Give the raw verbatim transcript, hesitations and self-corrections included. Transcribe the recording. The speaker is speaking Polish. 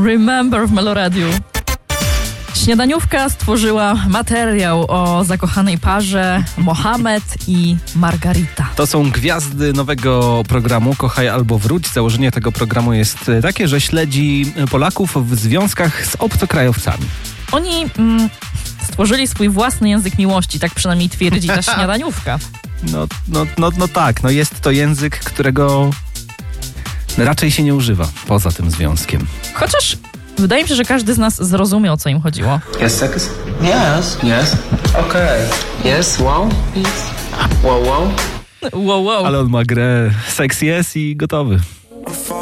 Remember w Meloradiu. Śniadaniówka stworzyła materiał o zakochanej parze Mohamed i Margarita. To są gwiazdy nowego programu Kochaj albo wróć. Założenie tego programu jest takie, że śledzi Polaków w związkach z obcokrajowcami. Oni mm, stworzyli swój własny język miłości, tak przynajmniej twierdzi ta śniadaniówka. No, no, no, no tak, no jest to język, którego raczej się nie używa poza tym związkiem. Chociaż wydaje mi się, że każdy z nas zrozumie, o co im chodziło. Yes, sex? Yes. Yes. Okay. Yes, wow. Yes. Wow, wow. Wow, wow. Ale on ma grę seks jest i gotowy.